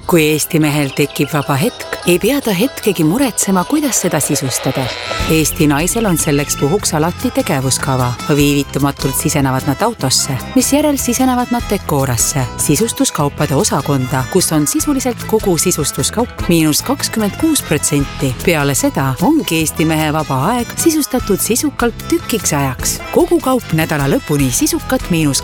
Kui Eesti mehel tekib vaba hetk, ei pea ta hetkegi muretsema, kuidas seda sisustada. Eesti naisel on selleks puhuks alati tegevuskava. Viivitumatult sisenevad nad autosse, mis järel sisenevad nad Decorasse, sisustuskaupade osakonda, kus on sisuliselt kogu sisustuskaup -26%. Peale seda ongi Eesti mehe vaba aeg sisustatud sisukalt tükiks ajaks. Kogu kaup nädala lõpuni sisukat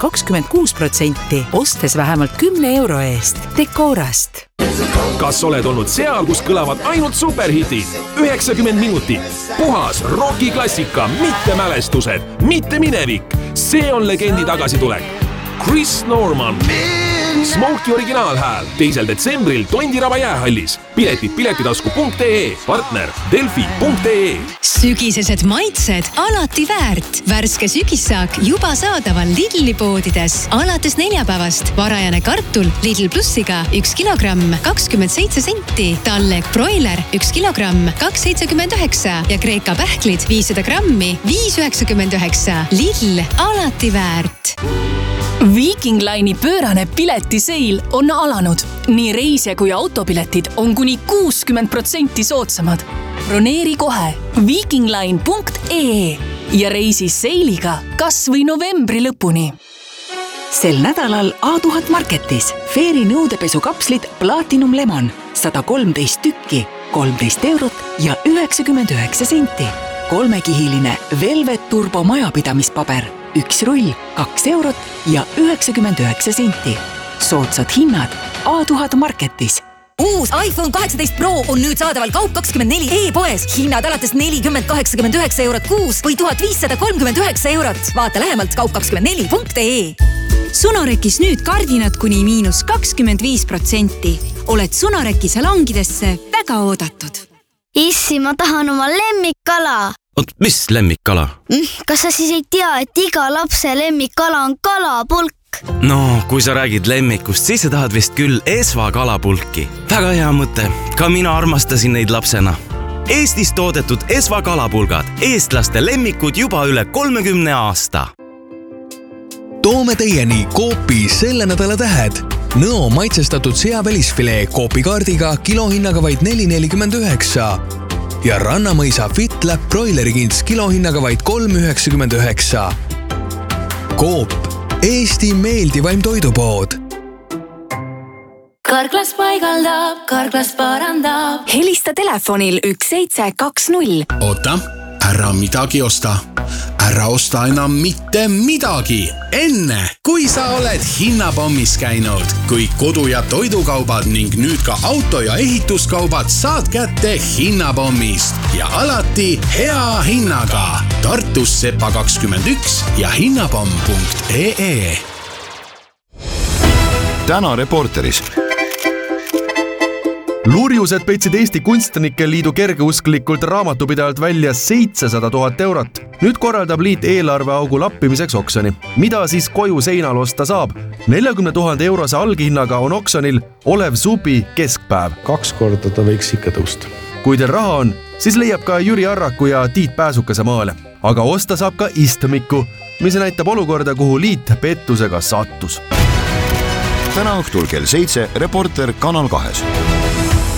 -26%, ostes vähemalt 10 euro eest. Decorast. Kas oled olnud seal, kus kõlavad ainult superhitid? 90 minutit. Puhas rockiklassika, mitte mälestused, mitte minevik. See on legendi tagasitulek. Chris Norman. Smokey originaalhääl 2. detsembril Tondiraba jäähallis. Piletid piletitasku.ee, partner delfi.ee. Sügisesed maitsed alati väärt. Värske sügissaak juba saadaval Lidli poodides. Alates neljapäevast varajane kartul Lidl Plussiga 1 kilogramm 27 senti. Talleg broiler 1 kilogramm 2,79 ja Kreeka pähklid 500 grammi 5,99. Lidl alati väärt. Viking Line'i pöörane piletiseil on alanud. Nii reisija kui autopiletid on kuni 60% soodsamad. Broneeri kohe vikingline.ee ja reisi seiliga kas või novembri lõpuni. Sel nädalal A1000 Marketis Fairy nõudepesukapslid Platinum Lemon 113 tükki, 13 eurot ja 99 senti. 3-kihiline Velvet Turbo majapidamispaber 1 rull, 2 eurot ja 99 senti. Soodsad hinnad A1000 Marketis. Uus iPhone 18 Pro on nüüd saadaval Kaup24 e-poes. Hinnad alates 40,89 eurot kuus või 1539 eurot. Vaata lähemalt kaup24.ee. Sonorekis nüüd kardinad kuni -25%. Oled Sonoreki salongidesse väga oodatud. Issi, ma tahan oma lemmikkala. Oot, mis lemmikkala? Kas sa siis ei tea, et iga lapse lemmikkala on kalapulk? No, kui sa räägid lemmikust, siis sa tahad vist küll Esva kalapulki. Väga hea mõte. Ka mina armastasin neid lapsena. Eestis toodetud Esva kalapulgad. Eestlaste lemmikud juba üle 30 aasta. Toome teieni Coopi selle nädala tähed. Nõo maitsestatud seavälisfilee Coopi kaardiga kilohinnaga vaid 4,49 ja Rannamõisa FitLab broilerikints kilohinnaga vaid 3,99. Coop, Eesti meeldivaim toidupood. Karklas paigaldab, Karklas parandab. Helista telefonil 1720. Oota, ära midagi osta. Ära osta enam mitte midagi. Enne, kui sa oled hinnapommis käinud. Kõik kodu- ja toidukaubad ning nüüd ka auto- ja ehituskaubad saad kätte hinnapommist. Ja alati hea hinnaga. Tartus Sepa 21 ja hinnapomm.ee. Täna Reporteris. Lurjused petsid Eesti Kunstnike Liidu kergeusklikult raamatupidajalt välja 700 000 eurot. Nüüd korraldab liit eelarveaugu lappimiseks oksjoni. Mida siis koju seinal osta saab? 40 000 eurose alghinnaga on oksjonil Olev Supi keskpäev. 2 korda ta võiks ikka tõusta. Kui teil raha on, siis leiab ka Jüri Arraku ja Tiit Pääsukese maale. Aga osta saab ka istmiku, mis näitab olukorda, kuhu liit pettusega sattus. Täna õhtul kell 7 Reporter Kanal 2.